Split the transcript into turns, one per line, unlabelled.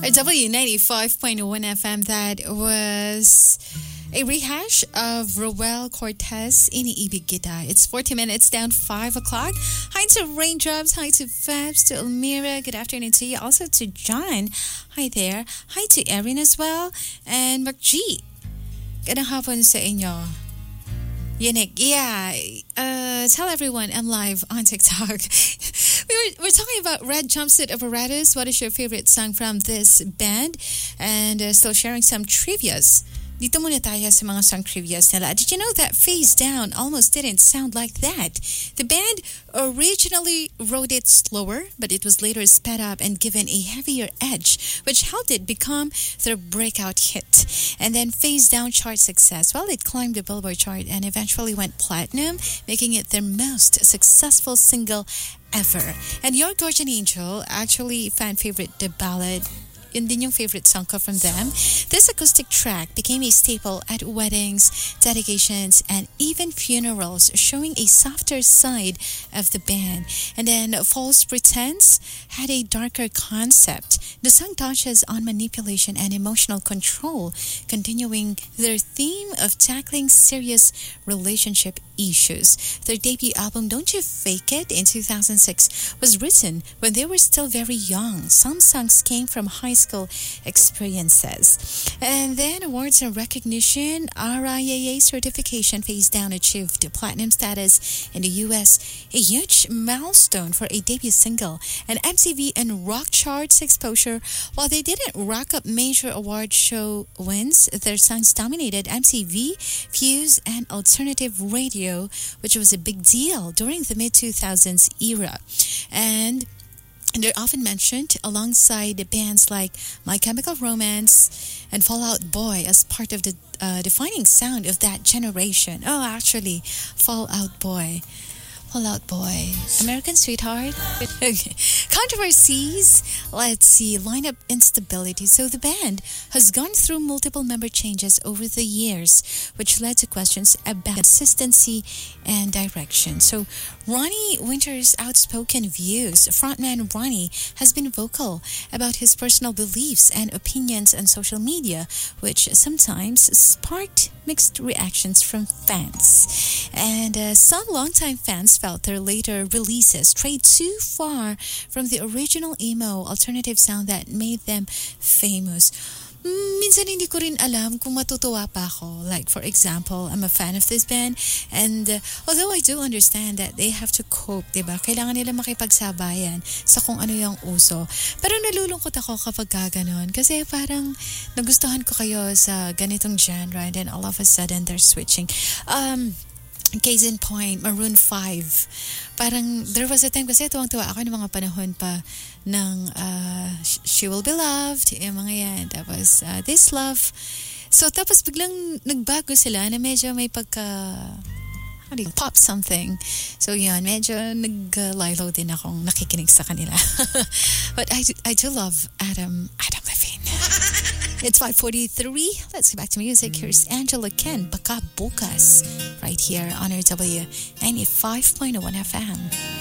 W95.1 FM, that was a rehash of Roel Cortez, Iniibig Kita. It's 40 minutes down 5 o'clock. Hi to Raindrops, hi to Fabs, to Elmira. Good afternoon to you. Also to John. Hi there. Hi to Erin as well. And McG. Ganang hapon sa inyo. Yinik, yeah. Tell everyone I'm live on TikTok. We're talking about Red Jumpsuit Apparatus. What is your favorite song from this band? And still sharing some trivias. Dito muna tayo sa mga song trivias nila. Did you know that Face Down almost didn't sound like that? The band originally wrote it slower, but it was later sped up and given a heavier edge, which helped it become their breakout hit. And then Face Down chart success. Well, it climbed the Billboard chart and eventually went platinum, making it their most successful single ever. And Your Guardian Angel, actually fan favorite, the ballad. Yun din yung favorite song ko from them. This acoustic track became a staple at weddings, dedications, and even funerals, showing a softer side of the band. And then False Pretense had a darker concept. The song touches on manipulation and emotional control, continuing their theme of tackling serious relationship issues. Their debut album, Don't You Fake It, in 2006 was written when they were still very young. Some songs came from high school experiences. And then awards and recognition. RIAA certification, Face Down achieved platinum status in the US, a huge milestone for a debut single. And MTV and rock charts exposure. While they didn't rack up major award show wins, their songs dominated MTV, Fuse, and alternative radio, which was a big deal during the mid-2000s era. And they're often mentioned alongside bands like My Chemical Romance and Fall Out Boy as part of the defining sound of that generation. Oh, actually, Fall Out Boy. Fall Out Boy. American Sweetheart. Controversies. Let's see. Lineup instability. So the band has gone through multiple member changes over the years, which led to questions about consistency and direction. So Ronnie Winter's outspoken views. Frontman Ronnie has been vocal about his personal beliefs and opinions on social media, which sometimes sparked mixed reactions from fans. And some longtime fans felt their later releases strayed too far from the original emo alternative sound that made them famous. Minsan hindi ko rin alam kung matutuwa pa ako. Like, for example, I'm a fan of this band, and although I do understand that they have to cope, diba? Kailangan nila makipagsabayan sa kung ano yung uso. Pero nalulungkot ako kapag gaganon. Kasi parang nagustuhan ko kayo sa ganitong genre, and then all of a sudden they're switching. Case in point, Maroon 5. Parang there was a time kasi tuwang-tuwa ako ng mga panahon pa ng She Will Be Loved, yung mga yan. Tapos This Love. So tapos biglang nagbago sila na medyo may pop something. So yun, medyo nag-lilo din akong nakikinig sa kanila. But I do love Adam Levine. It's 5:43. Let's get back to music. Here's Angela Ken, Baka Bukas, right here on RW 95.1 FM.